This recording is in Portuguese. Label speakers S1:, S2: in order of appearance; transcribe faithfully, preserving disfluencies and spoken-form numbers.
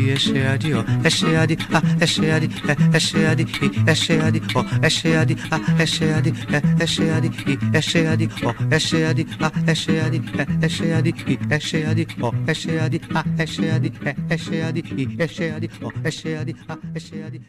S1: é cheia de ó, é cheia de ah, é cheia de é, é cheia de i, é cheia de ó, é cheia de ah, é cheia de é, é cheia de i, é cheia de ó, é cheia de ah, é cheia de é, é cheia de i, é cheia de ó, é cheia de ah, é cheia de é, é cheia de i, é cheia de ó, é cheia de ah, é cheia de